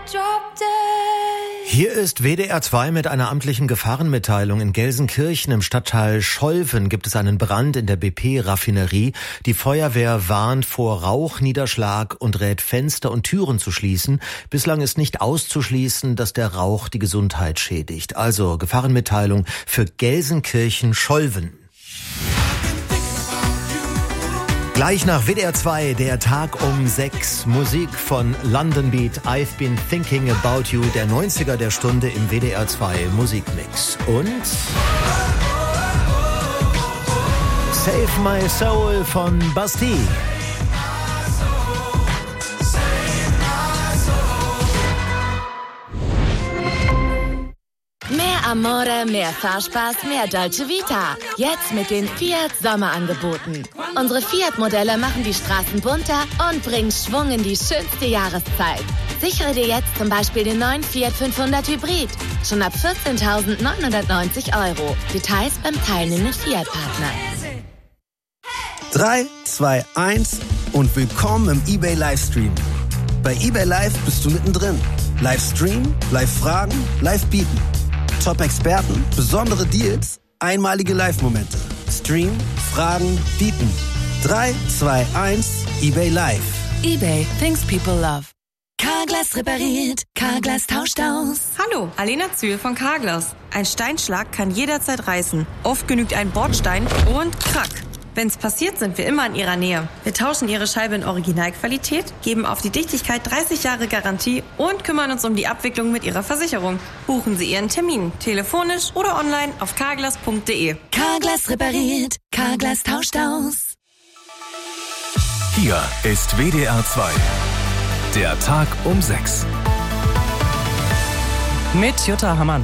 Hier ist WDR 2 mit einer amtlichen Gefahrenmitteilung. In Gelsenkirchen im Stadtteil Scholven gibt es einen Brand in der BP-Raffinerie. Die Feuerwehr warnt vor Rauchniederschlag und rät, Fenster und Türen zu schließen. Bislang ist nicht auszuschließen, dass der Rauch die Gesundheit schädigt. Also Gefahrenmitteilung für Gelsenkirchen-Scholven. Gleich nach WDR 2, der Tag um 6. Musik von London Beat, I've Been Thinking About You, der 90er der Stunde im WDR 2 Musikmix. Und Save My Soul von Bastille. Mehr Amore, mehr Fahrspaß, mehr Dolce Vita. Jetzt mit den Fiat Sommerangeboten. Unsere Fiat-Modelle machen die Straßen bunter und bringen Schwung in die schönste Jahreszeit. Sichere dir jetzt zum Beispiel den neuen Fiat 500 Hybrid. Schon ab 14.990 €. Details beim teilnehmenden Fiat-Partner. 3, 2, 1 und willkommen im eBay Livestream. Bei eBay Live bist du mittendrin. Livestream, Live-Fragen, Live-Bieten. Top-Experten, besondere Deals, einmalige Live-Momente. Stream, Fragen, Bieten. 3, 2, 1, eBay Live. eBay, things people love. Carglass repariert, Carglass tauscht aus. Hallo, Alena Zühl von Carglass. Ein Steinschlag kann jederzeit reißen. Oft genügt ein Bordstein und krack. Wenn's passiert, sind wir immer in Ihrer Nähe. Wir tauschen Ihre Scheibe in Originalqualität, geben auf die Dichtigkeit 30 Jahre Garantie und kümmern uns um die Abwicklung mit Ihrer Versicherung. Buchen Sie Ihren Termin, telefonisch oder online auf carglass.de. Carglass repariert, Carglass tauscht aus. Hier ist WDR 2. Der Tag um 6. Mit Jutta Hammann.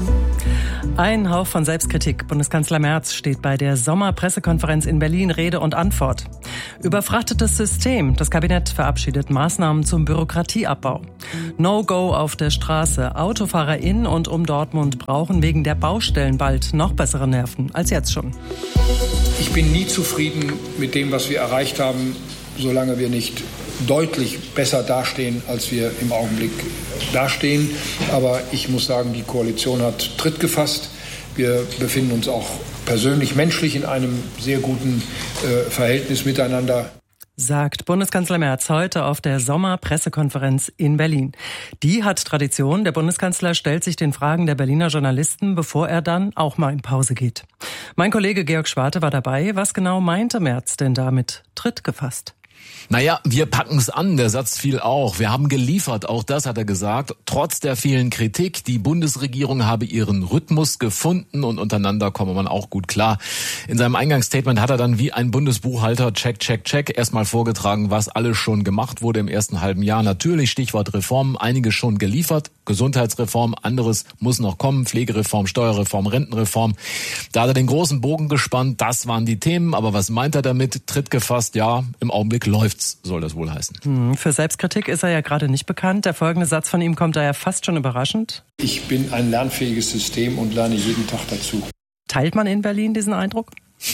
Ein Hauch von Selbstkritik. Bundeskanzler Merz steht bei der Sommerpressekonferenz in Berlin Rede und Antwort. Überfrachtetes System. Das Kabinett verabschiedet Maßnahmen zum Bürokratieabbau. No-Go auf der Straße. Autofahrer in und um Dortmund brauchen wegen der Baustellen bald noch bessere Nerven als jetzt schon. Ich bin nie zufrieden mit dem, was wir erreicht haben, solange wir nicht deutlich besser dastehen, als wir im Augenblick dastehen. Aber ich muss sagen, die Koalition hat Tritt gefasst. Wir befinden uns auch persönlich, menschlich in einem sehr guten Verhältnis miteinander. Sagt Bundeskanzler Merz heute auf der Sommerpressekonferenz in Berlin. Die hat Tradition. Der Bundeskanzler stellt sich den Fragen der Berliner Journalisten, bevor er dann auch mal in Pause geht. Mein Kollege Georg Schwarte war dabei. Was genau meinte Merz denn damit? Tritt gefasst. Naja, wir packen's an, der Satz fiel auch. Wir haben geliefert, auch das hat er gesagt. Trotz der vielen Kritik, die Bundesregierung habe ihren Rhythmus gefunden und untereinander komme man auch gut klar. In seinem Eingangsstatement hat er dann wie ein Bundesbuchhalter check erstmal vorgetragen, was alles schon gemacht wurde im ersten halben Jahr. Natürlich Stichwort Reformen, einiges schon geliefert. Gesundheitsreform, anderes muss noch kommen. Pflegereform, Steuerreform, Rentenreform. Da hat er den großen Bogen gespannt, das waren die Themen. Aber was meint er damit? Tritt gefasst, ja, im Augenblick läuft's, soll das wohl heißen. Für Selbstkritik ist er ja gerade nicht bekannt. Der folgende Satz von ihm kommt daher fast schon überraschend. Ich bin ein lernfähiges System und lerne jeden Tag dazu. Teilt man in Berlin diesen Eindruck?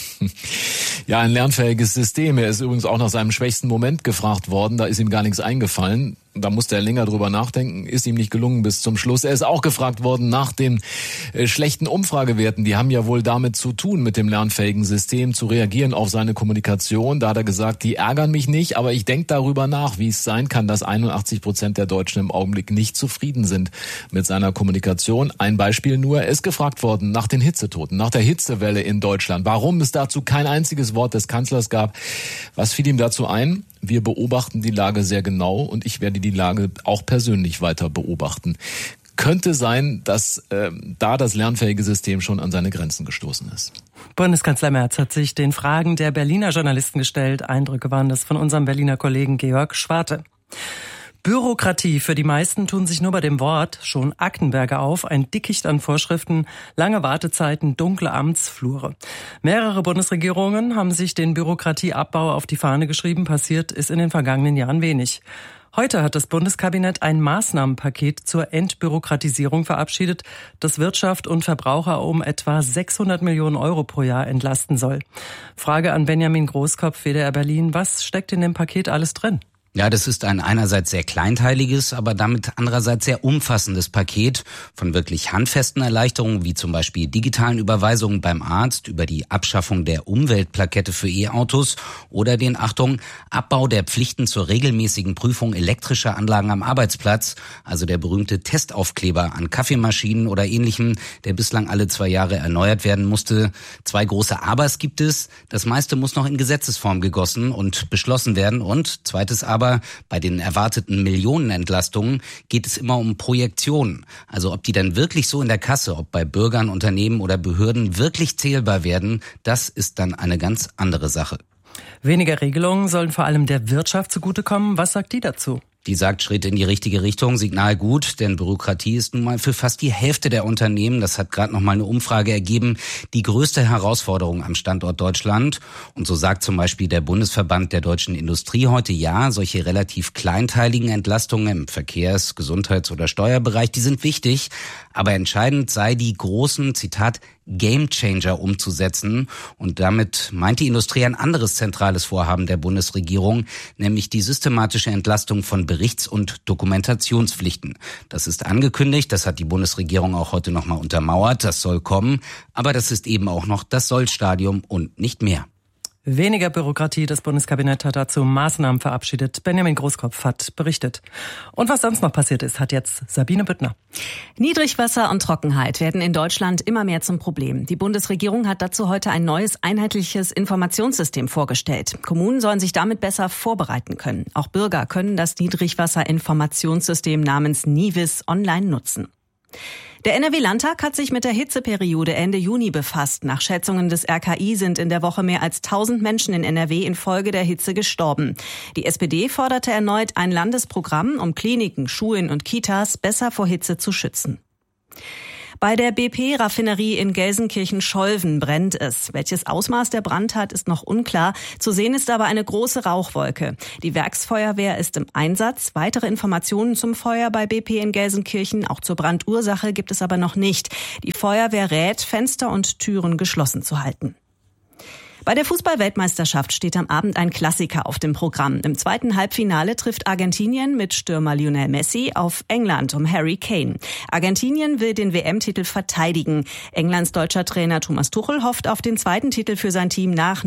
Ja, ein lernfähiges System. Er ist übrigens auch nach seinem schwächsten Moment gefragt worden. Da ist ihm gar nichts eingefallen. Da musste er länger drüber nachdenken. Ist ihm nicht gelungen bis zum Schluss. Er ist auch gefragt worden nach den schlechten Umfragewerten. Die haben ja wohl damit zu tun, mit dem lernfähigen System zu reagieren auf seine Kommunikation. Da hat er gesagt, die ärgern mich nicht, aber ich denke darüber nach, wie es sein kann, dass 81% der Deutschen im Augenblick nicht zufrieden sind mit seiner Kommunikation. Ein Beispiel nur, er ist gefragt worden nach den Hitzetoten, nach der Hitzewelle in Deutschland. Warum es dazu kein einziges Wort des Kanzlers gab. Was fiel ihm dazu ein? Wir beobachten die Lage sehr genau und ich werde die Lage auch persönlich weiter beobachten. Könnte sein, dass da das lernfähige System schon an seine Grenzen gestoßen ist. Bundeskanzler Merz hat sich den Fragen der Berliner Journalisten gestellt. Eindrücke waren das von unserem Berliner Kollegen Georg Schwarte. Bürokratie. Für die meisten tun sich nur bei dem Wort schon Aktenberge auf, ein Dickicht an Vorschriften, lange Wartezeiten, dunkle Amtsflure. Mehrere Bundesregierungen haben sich den Bürokratieabbau auf die Fahne geschrieben. Passiert ist in den vergangenen Jahren wenig. Heute hat das Bundeskabinett ein Maßnahmenpaket zur Entbürokratisierung verabschiedet, das Wirtschaft und Verbraucher um etwa 600 Millionen Euro pro Jahr entlasten soll. Frage an Benjamin Großkopf, WDR Berlin. Was steckt in dem Paket alles drin? Ja, das ist ein einerseits sehr kleinteiliges, aber damit andererseits sehr umfassendes Paket von wirklich handfesten Erleichterungen, wie zum Beispiel digitalen Überweisungen beim Arzt, über die Abschaffung der Umweltplakette für E-Autos oder den, Achtung, Abbau der Pflichten zur regelmäßigen Prüfung elektrischer Anlagen am Arbeitsplatz, also der berühmte Testaufkleber an Kaffeemaschinen oder Ähnlichem, der bislang alle 2 Jahre erneuert werden musste. 2 große Abers gibt es. Das meiste muss noch in Gesetzesform gegossen und beschlossen werden. Und zweites Aber, bei den erwarteten Millionenentlastungen geht es immer um Projektionen. Also ob die dann wirklich so in der Kasse, ob bei Bürgern, Unternehmen oder Behörden wirklich zählbar werden, das ist dann eine ganz andere Sache. Weniger Regelungen sollen vor allem der Wirtschaft zugutekommen. Was sagt die dazu? Die sagt Schritt in die richtige Richtung, Signal gut, denn Bürokratie ist nun mal für fast die Hälfte der Unternehmen, das hat gerade noch mal eine Umfrage ergeben, die größte Herausforderung am Standort Deutschland. Und so sagt zum Beispiel der Bundesverband der deutschen Industrie heute, ja, solche relativ kleinteiligen Entlastungen im Verkehrs-, Gesundheits- oder Steuerbereich, die sind wichtig, aber entscheidend sei die großen, Zitat, Gamechanger umzusetzen. Und damit meint die Industrie ein anderes zentrales Vorhaben der Bundesregierung, nämlich die systematische Entlastung von Berichts- und Dokumentationspflichten. Das ist angekündigt, das hat die Bundesregierung auch heute nochmal untermauert, das soll kommen, aber das ist eben auch noch das Sollstadium und nicht mehr. Weniger Bürokratie. Das Bundeskabinett hat dazu Maßnahmen verabschiedet. Benjamin Großkopf hat berichtet. Und was sonst noch passiert ist, hat jetzt Sabine Büttner. Niedrigwasser und Trockenheit werden in Deutschland immer mehr zum Problem. Die Bundesregierung hat dazu heute ein neues einheitliches Informationssystem vorgestellt. Kommunen sollen sich damit besser vorbereiten können. Auch Bürger können das Niedrigwasserinformationssystem namens NIWIS online nutzen. Der NRW-Landtag hat sich mit der Hitzeperiode Ende Juni befasst. Nach Schätzungen des RKI sind in der Woche mehr als 1000 Menschen in NRW infolge der Hitze gestorben. Die SPD forderte erneut ein Landesprogramm, um Kliniken, Schulen und Kitas besser vor Hitze zu schützen. Bei der BP-Raffinerie in Gelsenkirchen-Scholven brennt es. Welches Ausmaß der Brand hat, ist noch unklar. Zu sehen ist aber eine große Rauchwolke. Die Werksfeuerwehr ist im Einsatz. Weitere Informationen zum Feuer bei BP in Gelsenkirchen, auch zur Brandursache, gibt es aber noch nicht. Die Feuerwehr rät, Fenster und Türen geschlossen zu halten. Bei der Fußball-Weltmeisterschaft steht am Abend ein Klassiker auf dem Programm. Im zweiten Halbfinale trifft Argentinien mit Stürmer Lionel Messi auf England um Harry Kane. Argentinien will den WM-Titel verteidigen. Englands deutscher Trainer Thomas Tuchel hofft auf den zweiten Titel für sein Team nach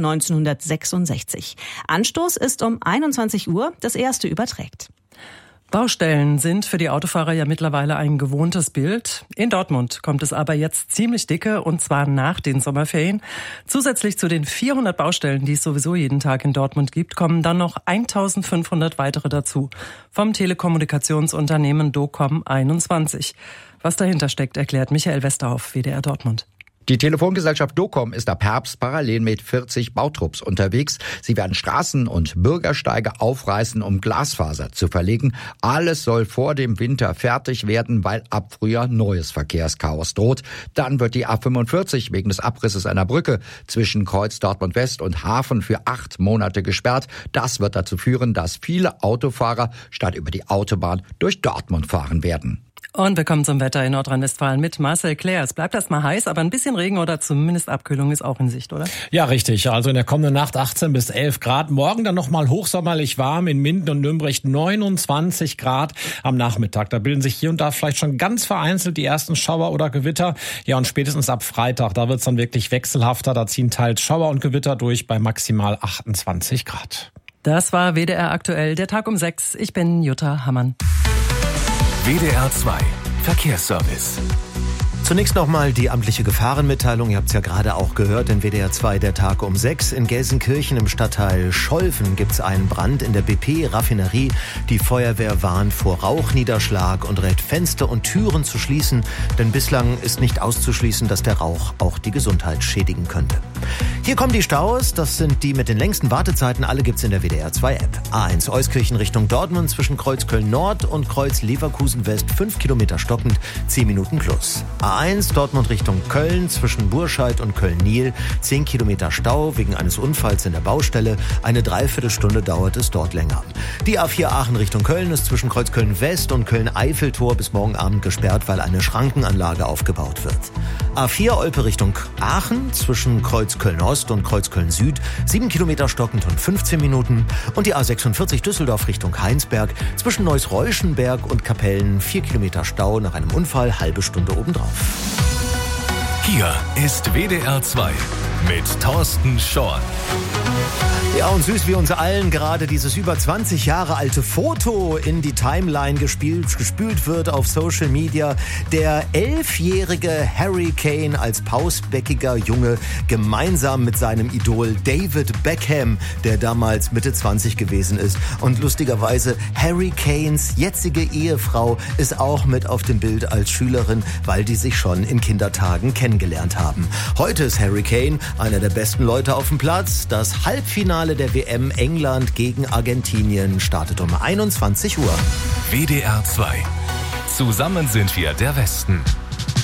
1966. Anstoß ist um 21 Uhr, das erste überträgt. Baustellen sind für die Autofahrer ja mittlerweile ein gewohntes Bild. In Dortmund kommt es aber jetzt ziemlich dicke, und zwar nach den Sommerferien. Zusätzlich zu den 400 Baustellen, die es sowieso jeden Tag in Dortmund gibt, kommen dann noch 1500 weitere dazu. Vom Telekommunikationsunternehmen Docom21. Was dahinter steckt, erklärt Michael Westerhoff, WDR Dortmund. Die Telefongesellschaft Docom ist ab Herbst parallel mit 40 Bautrupps unterwegs. Sie werden Straßen und Bürgersteige aufreißen, um Glasfaser zu verlegen. Alles soll vor dem Winter fertig werden, weil ab Frühjahr neues Verkehrschaos droht. Dann wird die A45 wegen des Abrisses einer Brücke zwischen Kreuz Dortmund West und Hafen für 8 Monate gesperrt. Das wird dazu führen, dass viele Autofahrer statt über die Autobahn durch Dortmund fahren werden. Und wir kommen zum Wetter in Nordrhein-Westfalen mit Marcel Claire. Es bleibt erstmal heiß, aber ein bisschen Regen oder zumindest Abkühlung ist auch in Sicht, oder? Ja, richtig. Also in der kommenden Nacht 18 bis 11 Grad. Morgen dann nochmal hochsommerlich warm. In Minden und Nürnberg 29 Grad am Nachmittag. Da bilden sich hier und da vielleicht schon ganz vereinzelt die ersten Schauer oder Gewitter. Ja, und spätestens ab Freitag, da wird's dann wirklich wechselhafter. Da ziehen teils Schauer und Gewitter durch bei maximal 28 Grad. Das war WDR aktuell, der Tag um 6. Ich bin Jutta Hammann. WDR 2 Verkehrsservice. Zunächst nochmal die amtliche Gefahrenmitteilung. Ihr habt es ja gerade auch gehört in WDR 2, der Tag um 6. In Gelsenkirchen im Stadtteil Scholven gibt es einen Brand in der BP-Raffinerie. Die Feuerwehr warnt vor Rauchniederschlag und rät, Fenster und Türen zu schließen. Denn bislang ist nicht auszuschließen, dass der Rauch auch die Gesundheit schädigen könnte. Hier kommen die Staus. Das sind die mit den längsten Wartezeiten. Alle gibt's in der WDR 2 App. A1 Euskirchen Richtung Dortmund zwischen Kreuz Köln Nord und Kreuz Leverkusen West 5 Kilometer stockend, 10 Minuten plus. A1 Dortmund Richtung Köln zwischen Burscheid und Köln-Niel 10 Kilometer Stau wegen eines Unfalls in der Baustelle. Eine Dreiviertelstunde dauert es dort länger. Die A4 Aachen Richtung Köln ist zwischen Kreuz Köln West und Köln-Eiffeltor bis morgen Abend gesperrt, weil eine Schrankenanlage aufgebaut wird. A4 Olpe Richtung Aachen zwischen Kreuz Köln-Ost und Kreuz Köln-Süd 7 Kilometer stockend und 15 Minuten. Und die A46 Düsseldorf Richtung Heinsberg zwischen Neuss-Reuschenberg und Kapellen 4 Kilometer Stau nach einem Unfall, halbe Stunde obendrauf. Hier ist WDR 2 mit Thorsten Schorn. Ja, und süß wie uns allen gerade dieses über 20 Jahre alte Foto in die Timeline gespült wird auf Social Media. Der 11-jährige Harry Kane als pausbäckiger Junge gemeinsam mit seinem Idol David Beckham, der damals Mitte 20 gewesen ist. Und lustigerweise, Harry Kanes jetzige Ehefrau ist auch mit auf dem Bild als Schülerin, weil die sich schon in Kindertagen kennengelernt haben. Heute ist Harry Kane einer der besten Leute auf dem Platz. Das Halbfinale der WM England gegen Argentinien startet um 21 Uhr. WDR 2. Zusammen sind wir der Westen.